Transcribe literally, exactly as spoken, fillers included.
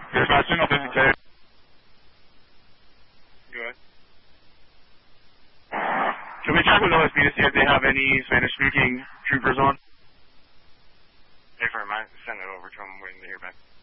Dispatch, two oh fifty-two. Go ahead. Can we check with O S B to see if they have any Spanish-speaking troopers on? Hey, for a mind, send it over to them. I'm waiting to hear back.